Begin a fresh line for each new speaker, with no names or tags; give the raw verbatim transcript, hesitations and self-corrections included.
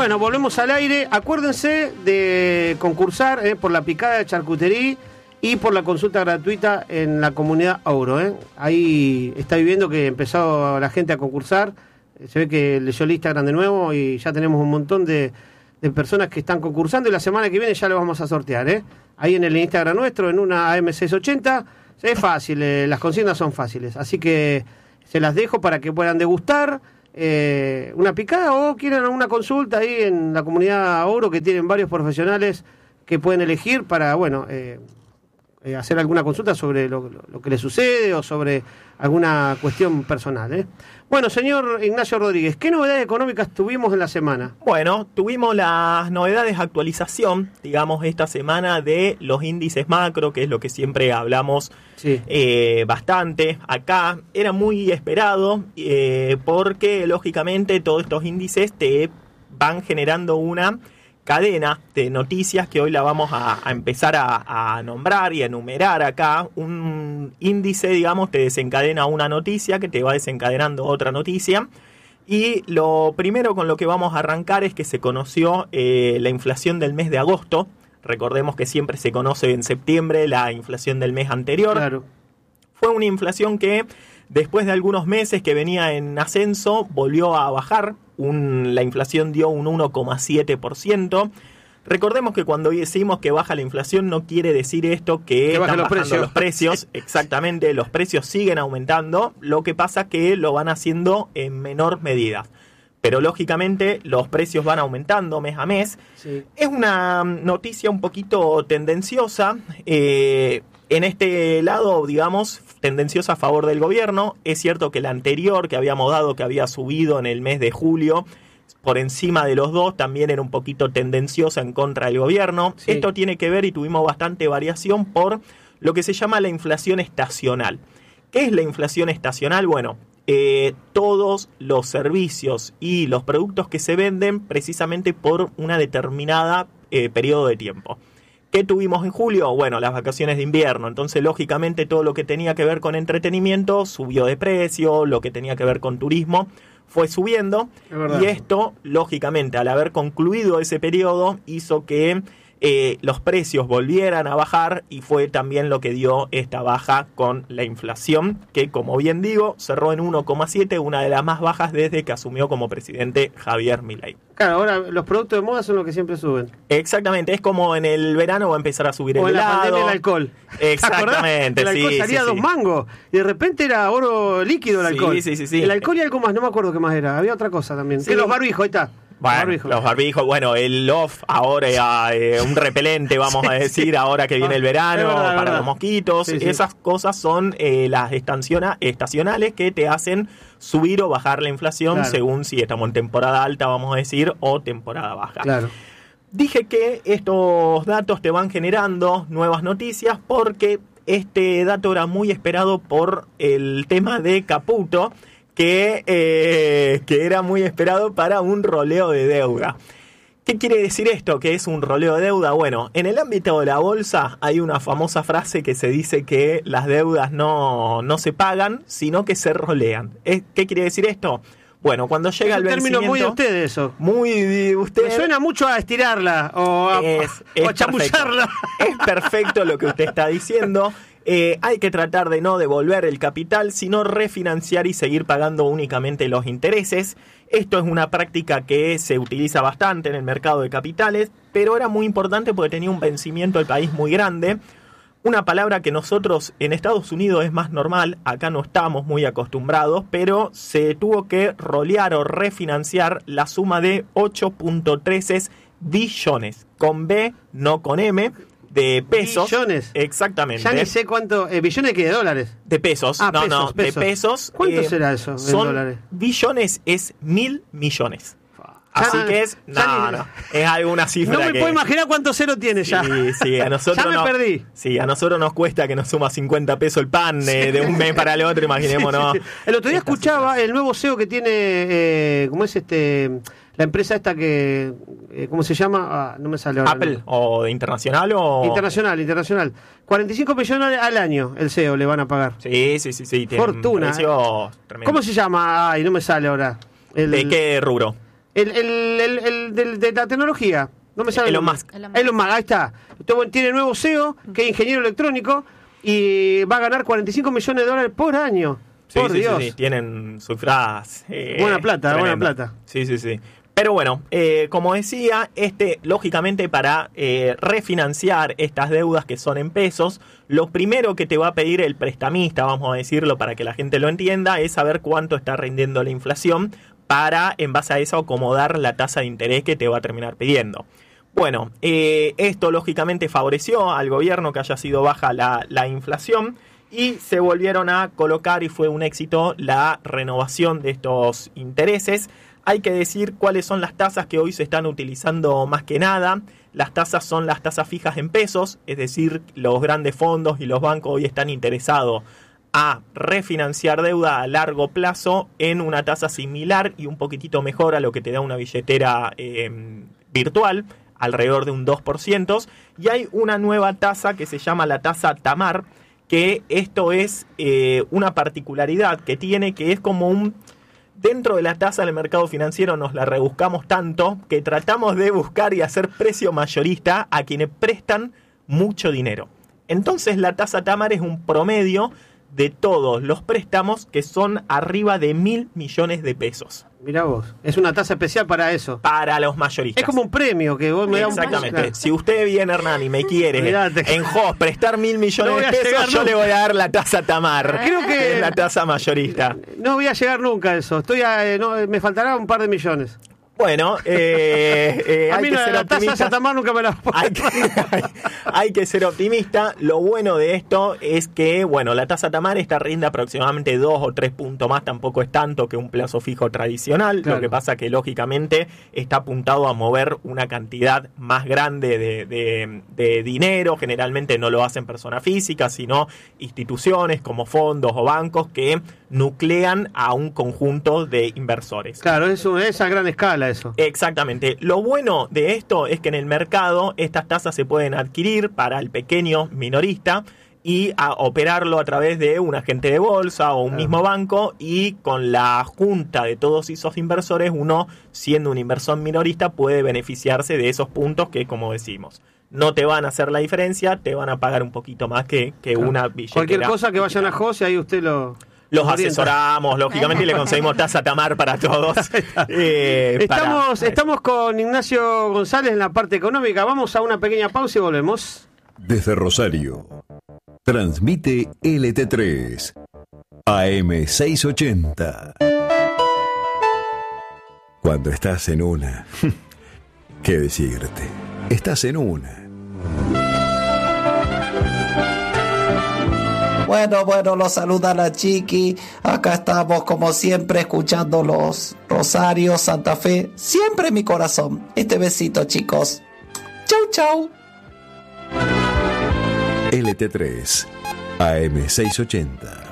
Bueno, volvemos al aire. Acuérdense de concursar eh, por la picada de charcutería y por la consulta gratuita en la comunidad Auro. Eh. Ahí está viviendo que empezó la gente a concursar. Se ve que leyó el Instagram de nuevo y ya tenemos un montón de, de personas que están concursando y la semana que viene ya lo vamos a sortear. Eh. Ahí en el Instagram nuestro, en una A M seiscientos ochenta. Es fácil, eh, las consignas son fáciles. Así que se las dejo para que puedan degustar. Eh, una picada o quieran una consulta ahí en la comunidad Oro, que tienen varios profesionales que pueden elegir para, bueno, eh, eh, hacer alguna consulta sobre lo, lo, lo que les sucede o sobre alguna cuestión personal. ¿eh? Bueno, señor Ignacio Rodríguez, ¿qué novedades económicas tuvimos en la semana?
Bueno, tuvimos las novedades de actualización, digamos, esta semana de los índices macro, que es lo que siempre hablamos sí. eh, bastante. Acá era muy esperado eh, porque, lógicamente, todos estos índices te van generando una cadena de noticias que hoy la vamos a, a empezar a, a nombrar y a enumerar acá. Un índice, digamos, te desencadena una noticia que te va desencadenando otra noticia. Y lo primero con lo que vamos a arrancar es que se conoció eh, la inflación del mes de agosto. Recordemos que siempre se conoce en septiembre la inflación del mes anterior.
Claro.
Fue una inflación que después de algunos meses que venía en ascenso volvió a bajar. Un, la inflación dio un uno coma siete por ciento. Recordemos que cuando decimos que baja la inflación no quiere decir esto que, que están
los
bajando
precios.
los precios. Exactamente, los precios siguen aumentando. Lo que pasa es que lo van haciendo en menor medida. Pero lógicamente los precios van aumentando mes a mes. Sí. Es una noticia un poquito tendenciosa. Eh, en este lado, digamos, tendenciosa a favor del gobierno. Es cierto que la anterior que habíamos dado, que había subido en el mes de julio, por encima de los dos, también era un poquito tendenciosa en contra del gobierno. Sí. Esto tiene que ver, y tuvimos bastante variación, por lo que se llama la inflación estacional. ¿Qué es la inflación estacional? Bueno, eh, todos los servicios y los productos que se venden precisamente por una determinada eh, periodo de tiempo. ¿Qué tuvimos en julio? Bueno, las vacaciones de invierno. Entonces, lógicamente, todo lo que tenía que ver con entretenimiento subió de precio, lo que tenía que ver con turismo fue subiendo. Y esto, lógicamente, al haber concluido ese periodo, hizo que eh, los precios volvieran a bajar y fue también lo que dio esta baja con la inflación, que, como bien digo, cerró en uno coma siete, una de las más bajas desde que asumió como presidente Javier Milei.
Claro, ahora los productos de moda son los que siempre suben.
Exactamente, es como en el verano va a empezar a subir
o
el helado.
O en la pandemia el alcohol.
Exactamente,
el alcohol
sí,
salía
sí,
dos
sí.
mangos y de repente era oro líquido el alcohol.
Sí, sí, sí, sí.
El alcohol y algo más, no me acuerdo qué más era. Había otra cosa también.
Sí.
Que los barbijos, ahí está.
Bueno,
barbijo.
los barbijos, bueno, el off ahora eh, un repelente, vamos sí, a decir, sí. ahora que viene el verano,
verdad,
para
verdad.
los mosquitos. Sí, sí. Esas cosas son eh, las estaciona, estacionales que te hacen subir o bajar la inflación, claro. según si estamos en temporada alta, vamos a decir, o temporada baja.
Claro.
Dije que estos datos te van generando nuevas noticias porque este dato era muy esperado por el tema de Caputo, que, eh, que era muy esperado para un roleo de deuda. ¿Qué quiere decir esto? ¿Qué es un roleo de deuda? Bueno, en el ámbito de la bolsa hay una famosa frase que se dice que las deudas no, no se pagan, sino que se rolean. ¿Qué quiere decir esto? Bueno, cuando llega
es un
el vencimiento...
término muy de usted eso.
Muy de usted.
Me suena mucho a estirarla o a,
es, es
o a chamullarla.
Es perfecto lo que usted está diciendo. Eh, hay que tratar de no devolver el capital, sino refinanciar y seguir pagando únicamente los intereses. Esto es una práctica que se utiliza bastante en el mercado de capitales, pero era muy importante porque tenía un vencimiento del país muy grande. Una palabra que nosotros en Estados Unidos es más normal, acá no estamos muy acostumbrados, pero se tuvo que rolear o refinanciar la suma de ocho punto trece billones, con B, no con M, de pesos.
Billones.
Exactamente.
Ya ni sé cuánto, eh, billones que de dólares.
De pesos,
ah,
no,
pesos,
no,
pesos.
de pesos.
¿Cuánto
eh,
será eso en
son
dólares?
Billones es mil millones. Así
ya,
que es, no, no, es alguna cifra
no me
que...
puedo imaginar cuánto cero tiene
sí,
ya.
Sí, a nosotros
ya me
no,
perdí.
Sí, a nosotros nos cuesta que nos suma cincuenta pesos el pan sí. eh, de un mes para el otro, imaginémonos.
Sí, sí, sí. El otro día escuchaba cifras. El nuevo C E O que tiene, eh, ¿cómo es este? La empresa esta que, eh, ¿cómo se llama? Ah, no me sale ahora.
¿Apple? ¿O de internacional o...?
Internacional, internacional. cuarenta y cinco millones al año el C E O le van a pagar.
Sí, sí, sí. sí
Fortuna.
Un precio
¿Cómo se llama? Ay, no me sale ahora.
El, ¿De qué rubro?
El, el, el, el del- de la tecnología. No me sale.
Elon
el nombre.
Musk.
Elon Musk.
Elon Musk, ahí está. Entonces, tiene nuevo C E O, que es ingeniero electrónico, y va a ganar cuarenta y cinco millones de dólares por año.
Sí,
por
sí,
Dios.
sí, sí, tienen cifras. eh,
Buena plata, buena
tremendas.
plata.
Sí, sí, sí. Pero bueno, eh, como decía, este, lógicamente para eh, refinanciar estas deudas que son en pesos, lo primero que te va a pedir el prestamista, vamos a decirlo para que la gente lo entienda, es saber cuánto está rindiendo la inflación para, en base a eso, acomodar la tasa de interés que te va a terminar pidiendo. Bueno, eh, esto lógicamente favoreció al gobierno que haya sido baja la, la inflación y se volvieron a colocar y fue un éxito la renovación de estos intereses. Hay que decir cuáles son las tasas que hoy se están utilizando más que nada. Las tasas son las tasas fijas en pesos, es decir, los grandes fondos y los bancos hoy están interesados a refinanciar deuda a largo plazo en una tasa similar y un poquitito mejor a lo que te da una billetera eh, virtual, alrededor de un dos por ciento. Y hay una nueva tasa que se llama la tasa Tamar, que esto es eh, una particularidad que tiene, que es como un... Dentro de la tasa del mercado financiero nos la rebuscamos tanto que tratamos de buscar y hacer precio mayorista a quienes prestan mucho dinero. Entonces la tasa Tamar es un promedio de todos los préstamos que son arriba de mil millones de pesos.
Mirá vos, es una tasa especial para eso.
Para los mayoristas.
Es como un premio que vos me das un
Exactamente.
claro.
Si usted viene, Hernán, y me quiere
Mirate.
en J O S prestar mil millones
No voy
de
a
pesos,
llegar
yo
nunca.
le voy a dar la tasa Tamar.
Creo que-
es la tasa mayorista.
No voy a llegar nunca a eso. Estoy a, eh, no, me faltará un par de millones.
Bueno, eh, eh,
a
hay
mí
que
la,
ser
la tasa
optimistas.
Satamar nunca me la
Hay que, hay, hay que ser optimista. Lo bueno de esto es que, bueno, la tasa Tamar esta rinde aproximadamente dos o tres puntos más, tampoco es tanto que un plazo fijo tradicional.
Claro.
Lo que pasa que lógicamente está apuntado a mover una cantidad más grande de, de, de dinero. Generalmente no lo hacen personas físicas, sino instituciones como fondos o bancos que nuclean a un conjunto de inversores.
Claro, es, un- es a gran escala eso.
Exactamente. Lo bueno de esto es que en el mercado estas tasas se pueden adquirir para el pequeño minorista y a operarlo a través de un agente de bolsa o un
Claro.
mismo banco, y con la junta de todos esos inversores, uno, siendo un inversor minorista, puede beneficiarse de esos puntos que, como decimos, no te van a hacer la diferencia, te van a pagar un poquito más que, que
Claro.
una billetera.
Cualquier cosa que vayan a
digital.
José, ahí usted lo...
Los
lo orienta.
asesoramos, lógicamente, y le conseguimos tasa Tamar para todos. Eh, para-
Estamos, estamos con Ignacio González en la parte económica. Vamos a una pequeña pausa y volvemos.
Desde Rosario, transmite L T tres, A M seiscientos ochenta. Cuando estás en una, ¿qué decirte? Estás en una.
Bueno, bueno, los saluda la Chiqui. Acá estamos como siempre escuchando los Rosario, Santa Fe, siempre en mi corazón. Este besito, chicos. Chau, chau.
L T tres, A M seiscientos ochenta.